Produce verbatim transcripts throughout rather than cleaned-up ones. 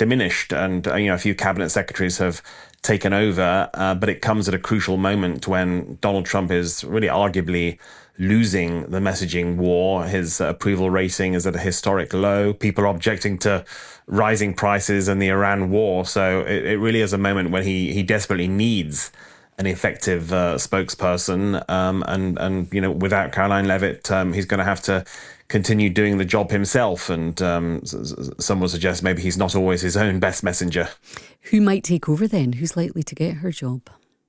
diminished, and uh, you know, a few cabinet secretaries have taken over, uh, but it comes at a crucial moment when Donald Trump is really arguably losing the messaging war. His approval rating is at a historic low. People are objecting to rising prices and the Iran war. So it, it really is a moment when he, he desperately needs an effective uh, spokesperson. Um, and, and, you know, without Caroline Levitt, um, he's going to have to continue doing the job himself. And um, some will suggest maybe he's not always his own best messenger. Who might take over then? Who's likely to get her job?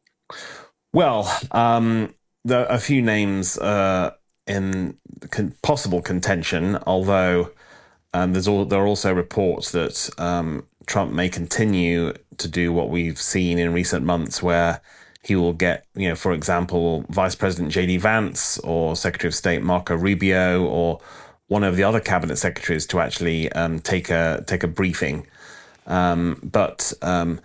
Well, um, there are a few names uh, in con- possible contention, although um, there's all, there are also reports that um, Trump may continue to do what we've seen in recent months, where he will get, you know, for example, Vice President J D Vance or Secretary of State Marco Rubio or one of the other cabinet secretaries to actually um, take a take a briefing. Um, but um,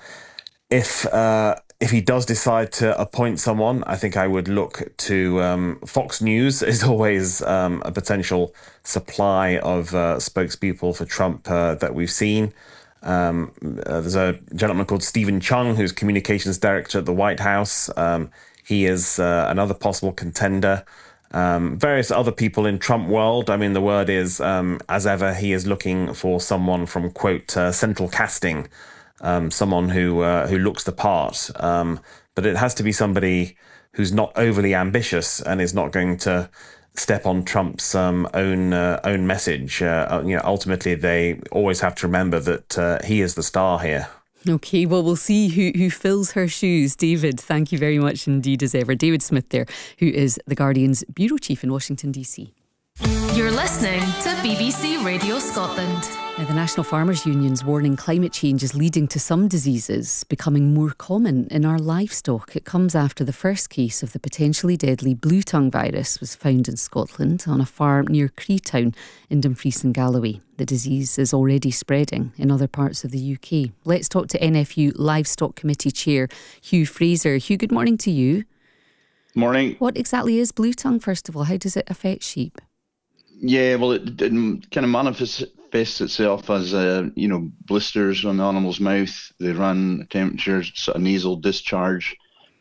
if uh, if he does decide to appoint someone, I think I would look to um, Fox News is always um, a potential supply of uh, spokespeople for Trump uh, that we've seen. Um, uh, there's a gentleman called Stephen Chung, who's communications director at the White House. Um, he is uh, another possible contender. Um, various other people in Trump world. I mean, the word is, um, as ever, he is looking for someone from, quote, uh, central casting, um, someone who uh, who looks the part. Um, but it has to be somebody who's not overly ambitious and is not going to step on Trump's um, own uh, own message. Uh, you know, ultimately, they always have to remember that uh, he is the star here. OK, well, we'll see who, who fills her shoes. David, thank you very much indeed as ever. David Smith there, who is The Guardian's bureau chief in Washington, D C. You're listening to B B C Radio Scotland. Now, the National Farmers Union's warning climate change is leading to some diseases becoming more common in our livestock. It comes after the first case of the potentially deadly blue tongue virus was found in Scotland on a farm near Creetown in Dumfries and Galloway. The disease is already spreading in other parts of the U K. Let's talk to N F U Livestock Committee Chair Hugh Fraser. Hugh, good morning to you. Morning. What exactly is blue tongue, first of all? How does it affect sheep? Yeah, well, it, it kind of manifests itself as, uh, you know, blisters on the animal's mouth. They run temperature, sort of nasal discharge,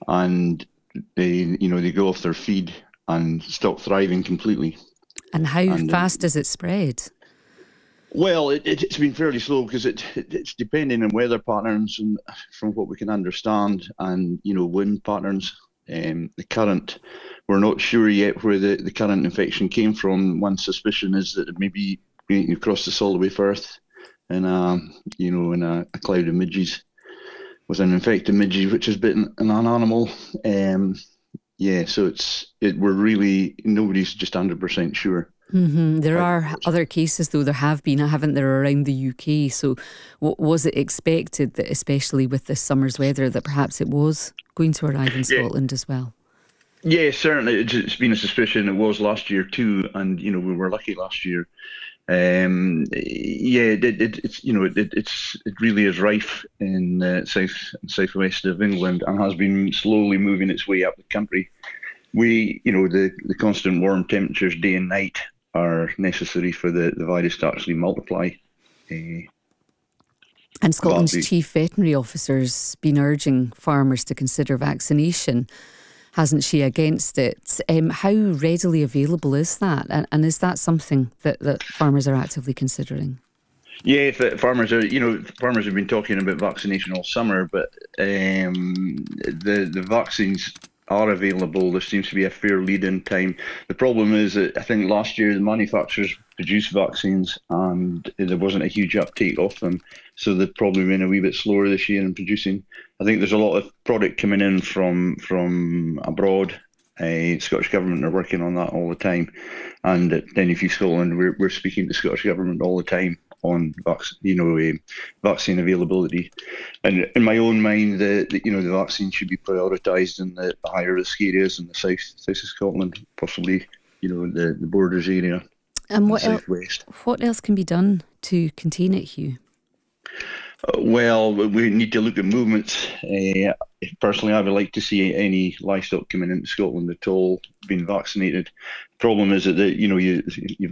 and they, you know, they go off their feed and stop thriving completely. And how and, fast uh, does it spread? Well, it, it, it's been fairly slow because it, it it's depending on weather patterns and from what we can understand, and, you know, wind patterns. Um, the current, we're not sure yet where the, the current infection came from. One suspicion is that it maybe across the Solway Firth in a, you know, in a, a cloud of midges with an infected midge which has bitten an animal. Um, yeah, so it's it. We're really, nobody's just one hundred percent sure. Mm-hmm. There are other cases, though. There have been, haven't there, around the U K? So w- was it expected that, especially with this summer's weather, that perhaps it was going to arrive in Scotland yeah. as well? Yeah, certainly. It's been a suspicion. It was last year too, and, you know, we were lucky last year. Um, yeah, it, it, it's you know it, it's it really is rife in uh, south and southwest of England and has been slowly moving its way up the country. We, you know, the, the constant warm temperatures day and night are necessary for the, the virus to actually multiply. Uh, and Scotland's the, chief veterinary officer's been urging farmers to consider vaccination, hasn't she, against it? Um, how readily available is that? And, and is that something that, that farmers are actively considering? Yeah, farmers are, you know, farmers have been talking about vaccination all summer, but um, the, the vaccines are available. There seems to be a fair lead-in time. The problem is that I think last year the manufacturers produced vaccines and there wasn't a huge uptake of them, so they've probably been a wee bit slower this year in producing. I think there's a lot of product coming in from from abroad. Uh, Scottish Government are working on that all the time, and at N F U Scotland we're we're speaking to Scottish Government all the time on vac- you know uh, vaccine availability. And in my own mind, the, the you know the vaccine should be prioritised in the higher risk areas in the south south of Scotland, possibly you know the, the borders area. And what el- what else can be done to contain it, Hugh? Uh, well, we need to look at movements. Uh, personally, I would like to see any livestock coming into Scotland at all being vaccinated. The problem is that the, you know you you've